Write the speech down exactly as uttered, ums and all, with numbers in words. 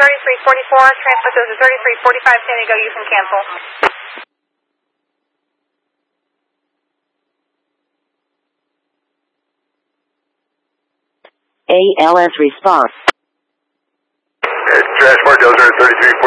thirty-three forty-four, transfer dozer thirty-three forty-five, San Diego, you can cancel. A L S response. Transport dozer thirty-three